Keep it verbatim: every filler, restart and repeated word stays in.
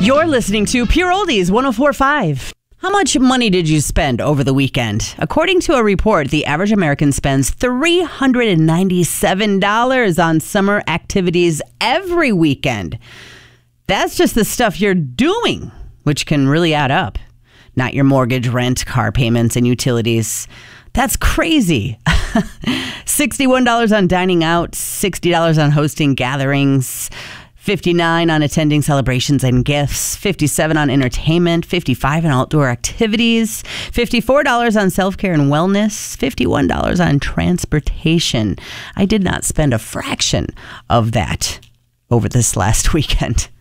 You're listening to Pure Oldies one oh four point five. How much money did you spend over the weekend? According to a report, the average American spends three hundred ninety-seven dollars on summer activities every weekend. That's just the stuff you're doing, which can really add up. Not your mortgage, rent, car payments, and utilities. That's crazy. sixty-one dollars on dining out, sixty dollars on hosting gatherings, fifty-nine dollars on attending celebrations and gifts, fifty-seven dollars on entertainment, fifty-five dollars on outdoor activities, fifty-four dollars on self-care and wellness, fifty-one dollars on transportation. I did not spend a fraction of that over this last weekend.